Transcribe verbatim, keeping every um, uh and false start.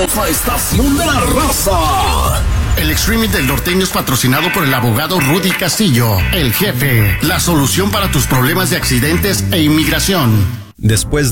Somos la estación de la raza. El Extreme del Norteño es patrocinado por el abogado Rudy Castillo, el jefe, la solución para tus problemas de accidentes e inmigración. Después